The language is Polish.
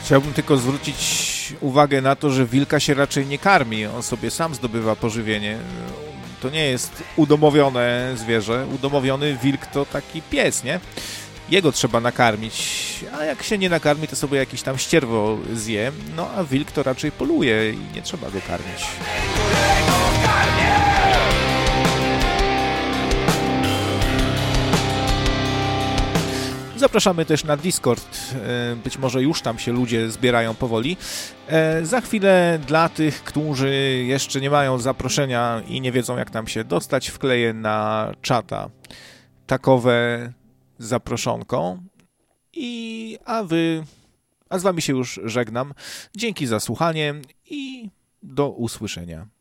Chciałbym tylko zwrócić uwagę na to, że wilka się raczej nie karmi, on sobie sam zdobywa pożywienie. To nie jest udomowione zwierzę, udomowiony wilk to taki pies, nie? Jego trzeba nakarmić, a jak się nie nakarmi, to sobie jakiś tam ścierwo zje, no a wilk to raczej poluje i nie trzeba go karmić. Zapraszamy też na Discord, być może już tam się ludzie zbierają powoli. Za chwilę dla tych, którzy jeszcze nie mają zaproszenia i nie wiedzą jak tam się dostać, wkleję na czata takowe zaproszonko a z wami się już żegnam. Dzięki za słuchanie i do usłyszenia.